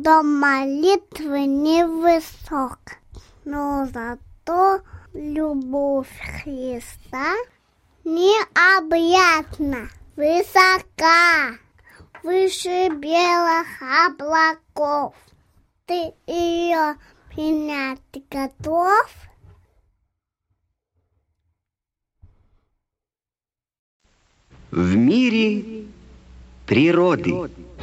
Дом молитвы невысок, но зато любовь Христа необъятна, высока, выше белых облаков. Ты ее принять готов? В мире природы.